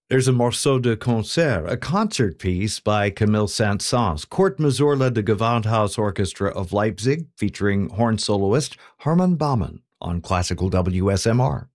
There's a morceau de concert, a concert piece by Camille Saint-Saëns, Court Mazurla de Gewandhaus Orchestra of Leipzig, featuring horn soloist Hermann Baumann on Classical WSMR.